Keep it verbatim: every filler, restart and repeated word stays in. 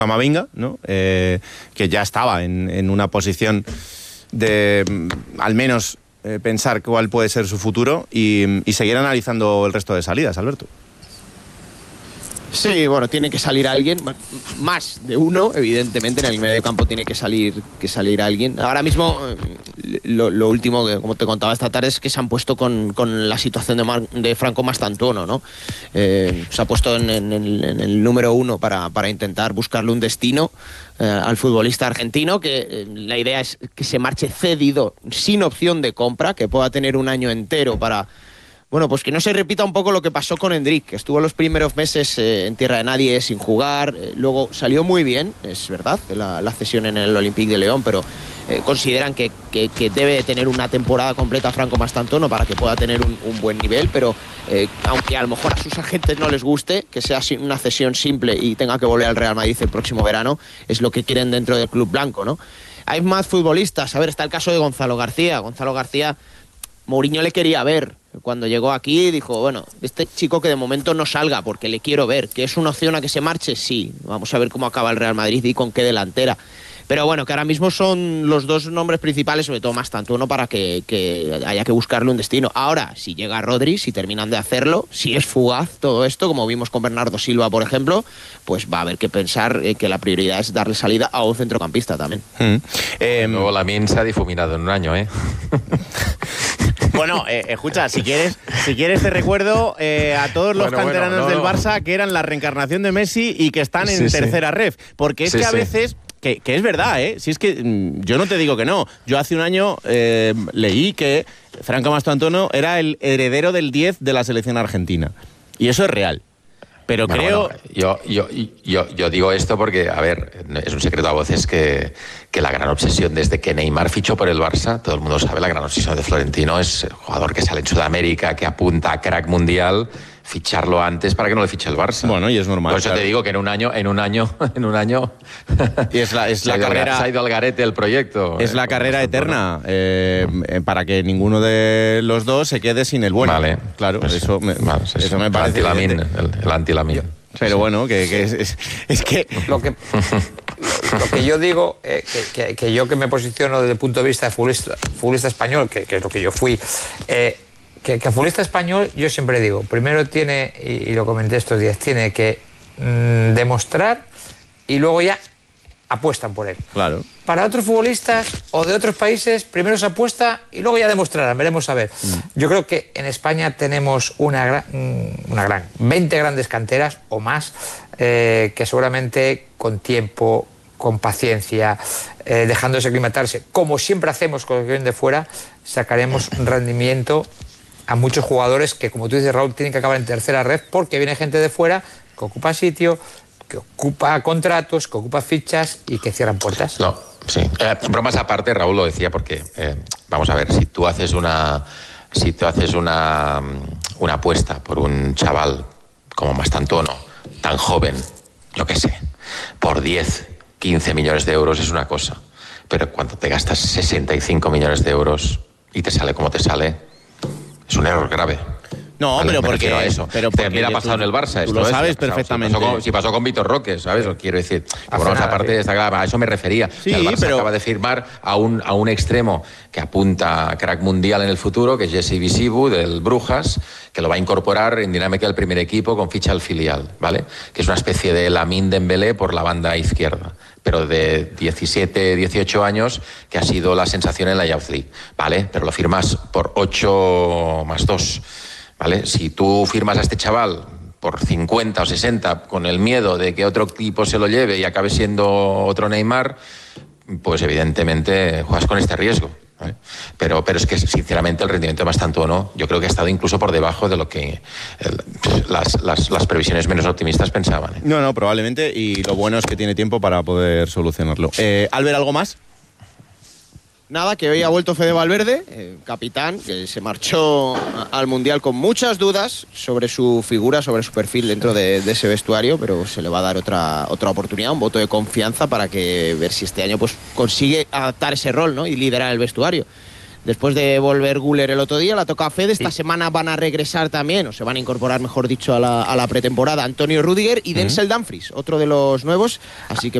Camavinga, ¿no? Eh, que ya estaba en, en una posición de al menos eh, pensar cuál puede ser su futuro y, y seguir analizando el resto de salidas, Alberto. Sí, bueno, tiene que salir alguien, más de uno, evidentemente, en el medio campo tiene que salir, que salir alguien. Ahora mismo, lo, lo último que, como te contaba esta tarde, es que se han puesto con, con la situación de, Mar, de Franco Mastantuono, ¿no? Eh, se ha puesto en, en, el, en el número uno para, para intentar buscarle un destino eh, al futbolista argentino, que eh, la idea es que se marche cedido, sin opción de compra, que pueda tener un año entero para... Bueno, pues que no se repita un poco lo que pasó con Endrick, que estuvo los primeros meses eh, en tierra de nadie sin jugar, eh, luego salió muy bien, es verdad, la, la cesión en el Olympique de León, pero eh, consideran que, que, que debe tener una temporada completa Franco Mastantuono para que pueda tener un, un buen nivel, pero eh, aunque a lo mejor a sus agentes no les guste, que sea una cesión simple y tenga que volver al Real Madrid el próximo verano, es lo que quieren dentro del club blanco, ¿no? Hay más futbolistas, a ver, está el caso de Gonzalo García, Gonzalo García, Mourinho le quería ver. Cuando llegó aquí dijo, bueno, este chico que de momento no salga porque le quiero ver, que es una opción a que se marche, sí, vamos a ver cómo acaba el Real Madrid y con qué delantera. Pero bueno, que ahora mismo son los dos nombres principales, sobre todo Mastantuono, para que, que haya que buscarle un destino. Ahora, si llega Rodri, si terminan de hacerlo, si es fugaz todo esto, como vimos con Bernardo Silva, por ejemplo, pues va a haber que pensar eh, que la prioridad es darle salida a un centrocampista también. Mm. Eh, Luego Lamine se ha difuminado en un año, ¿eh? Bueno, eh, escucha, si quieres, si quieres te recuerdo eh, a todos los bueno, canteranos bueno, no, del Barça que eran la reencarnación de Messi y que están en sí, tercera sí. ref. Porque es sí, que a sí. veces... Que, que es verdad, ¿eh? Si es que mmm, yo no te digo que no. Yo hace un año eh, leí que Franco Mastantuono era el heredero del diez de la selección argentina. Y eso es real. Pero bueno, creo... Bueno, yo, yo, yo, yo digo esto porque, a ver, es un secreto a voces que, que la gran obsesión desde que Neymar fichó por el Barça, todo el mundo sabe, la gran obsesión de Florentino es el jugador que sale en Sudamérica, que apunta a crack mundial, ficharlo antes para que no le fiche el Barça. Bueno, y es normal. Por eso claro. te digo que en un año, en un año, en un año... y es la, es la se carrera... Se ha ido al garete el proyecto. Es eh, la carrera eterna, eh, eh, para que ninguno de los dos se quede sin el bueno. Vale. Claro, pues, eso, me, vale, eso, eso me parece... El antilamín, el, el antilamín. Pero bueno, que, que es, es, es que... Lo que... Lo que yo digo, eh, que, que, que yo que me posiciono desde el punto de vista de futbolista, futbolista español, que, que es lo que yo fui, eh, que, que futbolista español, yo siempre digo, primero tiene, y, y lo comenté estos días, tiene que mmm, demostrar y luego ya apuestan por él. Claro. Para otros futbolistas o de otros países, primero se apuesta y luego ya demostrarán, veremos a ver. Mm. Yo creo que en España tenemos una gran, una gran veinte grandes canteras o más, eh, que seguramente con tiempo, con paciencia, eh, dejándose aclimatarse, como siempre hacemos con los que vienen de fuera, sacaremos rendimiento a muchos jugadores que, como tú dices, Raúl, tienen que acabar en tercera red porque viene gente de fuera que ocupa sitio, que ocupa contratos, que ocupa fichas y que cierran puertas. No, sí. Eh, bromas aparte, Raúl lo decía porque, eh, vamos a ver, si tú haces una, si tú haces una, una apuesta por un chaval como Mastantuono, tan joven, yo qué sé, por diez, quince millones de euros es una cosa, pero cuando te gastas sesenta y cinco millones de euros y te sale como te sale, es un error grave. No, vale, pero porque a eso. Pero porque también ha pasado tú, en el Barça. Tú lo esto sabes es, perfectamente. Si pasó con, si pasó con Vitor Roque, ¿sabes? O quiero decir, por esa parte está clara, a eso me refería. Sí, el Barça pero... acaba de firmar a un, a un extremo que apunta a crack mundial en el futuro, que es Jesse Visibu, del Brujas, que lo va a incorporar en dinámica del primer equipo con ficha al filial, ¿vale? Que es una especie de Lamine Dembélé por la banda izquierda, pero de diecisiete, dieciocho años, que ha sido la sensación en la Youth League, ¿vale? Pero lo firmas por ocho más dos. ¿Vale? Si tú firmas a este chaval por cincuenta o sesenta con el miedo de que otro equipo se lo lleve y acabe siendo otro Neymar, pues evidentemente juegas con este riesgo, ¿vale? Pero, pero es que sinceramente el rendimiento de Mastantuono yo creo que ha estado incluso por debajo de lo que el, las, las, las previsiones menos optimistas pensaban, ¿eh? No, no, probablemente, y lo bueno es que tiene tiempo para poder solucionarlo. Eh, Albert, ¿algo más? Nada, que hoy ha vuelto Fede Valverde, eh, capitán, que se marchó al Mundial con muchas dudas sobre su figura, sobre su perfil dentro de, de ese vestuario, pero se le va a dar otra, otra oportunidad, un voto de confianza para que ver si este año pues consigue adaptar ese rol, ¿no? Y liderar el vestuario. después de volver Güler el otro día, la toca a Fede. Esta Sí. semana van a regresar también, o se van a incorporar, mejor dicho, a la, a la pretemporada, Antonio Rüdiger y Denzel Dumfries, otro de los nuevos. Así que